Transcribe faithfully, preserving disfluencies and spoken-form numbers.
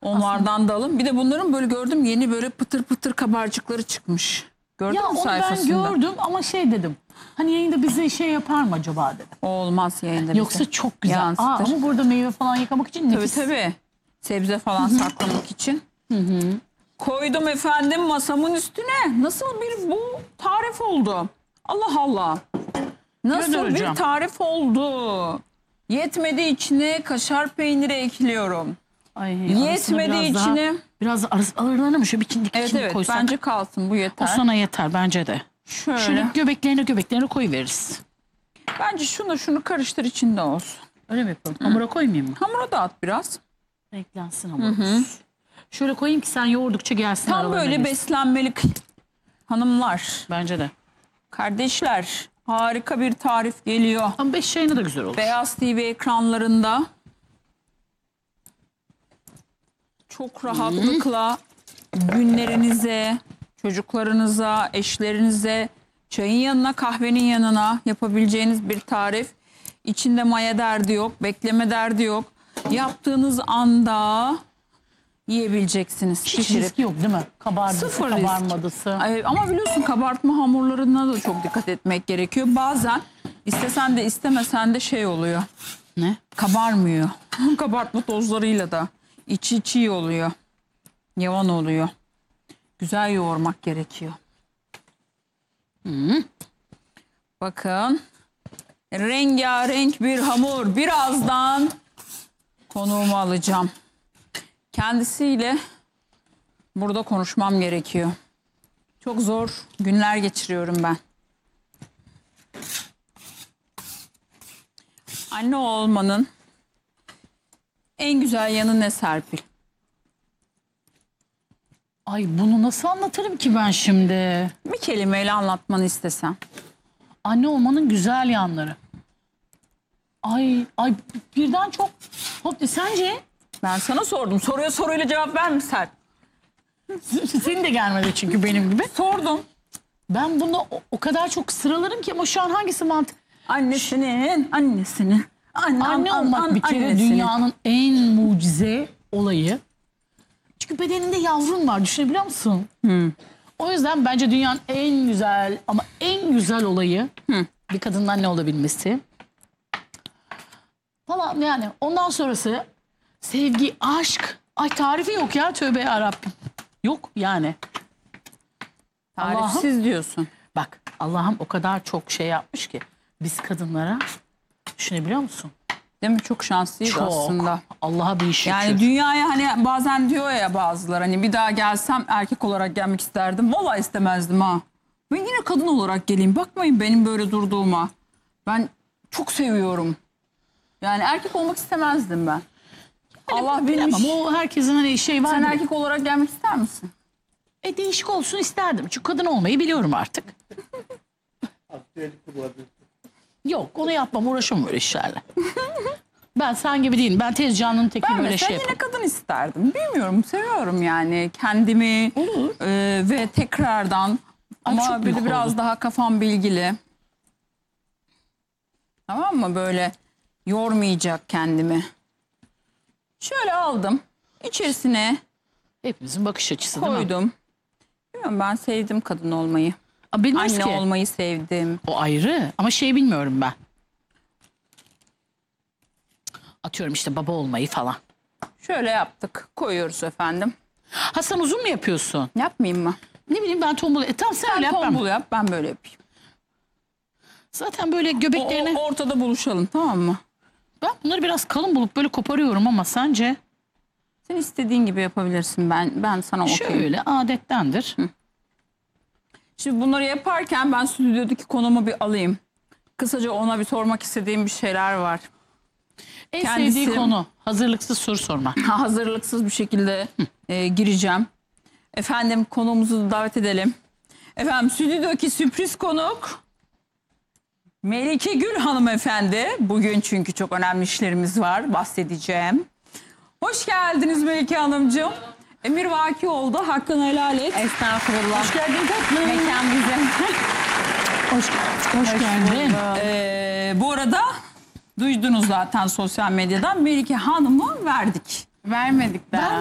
Onlardan da alın. Bir de bunların böyle gördüm yeni böyle pıtır pıtır kabarcıkları çıkmış. Gördün Ya mü onu sayfasında? ben gördüm ama şey dedim. Hani yayında bize şey yapar mı acaba dedim. Olmaz yayında bize. Yoksa çok güzel. Yansıtır. Aa, ama burada meyve falan yıkamak için Tabii nefis. tabii. Sebze falan saklamak için. Hı hı. Koydum efendim masamın üstüne. Nasıl bir bu tarif oldu? Allah Allah. Nasıl Gönder bir hocam. tarif oldu? Yetmedi, içine kaşar peyniri ekliyorum. Ay, Yetmedi biraz içine. Daha, biraz aralarına mı şöyle bir kindik Evet kindik evet koysak. bence kalsın bu O yeter. sana yeter bence de. Şöyle. Şöyle göbeklerine göbeklerine koyuveririz. Bence şunu şunu karıştır içinde olsun. Öyle mi yapalım? Hamura koymayayım mı? Hamura da at biraz. Renklensin hamurumuz. Şöyle koyayım ki sen yoğurdukça gelsin Tam aralarına böyle girsin. beslenmelik hanımlar, Bence de. kardeşler. Harika bir tarif geliyor. Ama beş yayını da güzel olur. Beyaz T V ekranlarında çok rahatlıkla günlerinize, çocuklarınıza, eşlerinize, çayın yanına, kahvenin yanına yapabileceğiniz bir tarif. İçinde maya derdi yok, bekleme derdi yok. Yaptığınız anda yiyebileceksiniz. Hiç Pişirip. riski yok değil mi? Kabardısı, Sıfır risk. kabarmadısı. Ay, ama biliyorsun kabartma hamurlarına da çok dikkat etmek gerekiyor. Bazen istesen de istemesen de şey oluyor. Ne? Kabarmıyor. Kabartma tozlarıyla da içi çiğ oluyor. Yavan oluyor. Güzel yoğurmak gerekiyor. Hı. Bakın. Rengarenk bir hamur. Birazdan konuğumu alacağım. Kendisiyle burada konuşmam gerekiyor. Çok zor günler geçiriyorum ben. Anne olmanın en güzel yanı ne Serpil? Ay bunu nasıl anlatırım ki ben şimdi? Bir kelimeyle anlatmanı istesem. Anne olmanın güzel yanları. Ay ay birden çok. Hop, sence? Ben sana sordum. Soruya soruyla cevap ver mi Serp? Senin de gelmedi çünkü benim gibi. Sordum. Ben bunu o, o kadar çok sıralarım ki ama şu an hangisi mantık? Annesinin, annesinin. Anne, Anne an- olmak an- bir kere annesinin. dünyanın en mucize olayı. Çünkü bedeninde yavrun var, düşünebiliyor musun? Hmm. O yüzden bence dünyanın en güzel ama en güzel olayı Hmm. bir kadının anne olabilmesi. Falan yani ondan sonrası sevgi, aşk. Ay tarifi yok ya, tövbe yarabbim. Yok yani. Tarifsiz diyorsun. Bak Allah'ım o kadar çok şey yapmış ki biz kadınlara, düşünebiliyor musun? Değil mi? Çok şanslıyız Çok. aslında. Allah'a bir şükür. Yani dünyaya hani bazen diyor ya bazıları hani bir daha gelsem erkek olarak gelmek isterdim. Vallahi istemezdim ha. Ben yine kadın olarak geleyim. Bakmayın benim böyle durduğuma. Ben çok seviyorum. Yani erkek olmak istemezdim ben. Allah bilmiş. Ama o herkesin hani şey var. Sen ya. erkek olarak gelmek ister misin? E değişik olsun isterdim. Çünkü kadın olmayı biliyorum artık. Yok onu yapmam, uğraşamam öyle işlerle. Ben sen gibi değilim. Ben tez canlının teki Ben böyle mesela şey yine yapamam. kadın isterdim. Bilmiyorum, seviyorum yani kendimi Olur. e, ve tekrardan Ay, çok ama büyük böyle biraz oldu. daha kafam bilgili. Tamam mı? Böyle yormayacak kendimi. Şöyle aldım. İçerisine Hepimizin bakış açısı değil mi? koydum. Bilmiyorum, ben sevdim kadın olmayı. Aa, bilmez Anne ki. olmayı sevdim. O ayrı ama şey bilmiyorum ben. Atıyorum işte baba olmayı falan. Şöyle yaptık. Koyuyoruz efendim. Ha sen uzun mu yapıyorsun? Yapmayayım mı? Ne bileyim ben tombul. E tamam sen, Sen öyle yap. ben- tombul yap, ben böyle yapayım. Zaten böyle O, göbeklerini... o- ortada buluşalım, tamam mı? Ben bunları biraz kalın bulup böyle koparıyorum ama sence? Sen istediğin gibi yapabilirsin. Ben ben sana okuyayım. Şöyle adettendir. Şimdi bunları yaparken ben stüdyodaki konumu bir alayım. Kısaca ona bir sormak istediğim bir şeyler var. En Kendisi- sevdiği konu hazırlıksız soru sorma. Hazırlıksız bir şekilde e, gireceğim. Efendim konuğumuzu da davet edelim. Efendim stüdyodaki sürpriz konuk Melike Gül hanımefendi. Bugün çünkü çok önemli işlerimiz var, bahsedeceğim. Hoş geldiniz Melike Hanımcığım. Emir vaki oldu. Hakkını helal et. Estağfurullah. Hoş geldin tatlım. Mekan bize. Hoş, hoş geldin. Ee, bu arada duydunuz zaten sosyal medyadan Melike Hanım'ı verdik. Vermedik daha.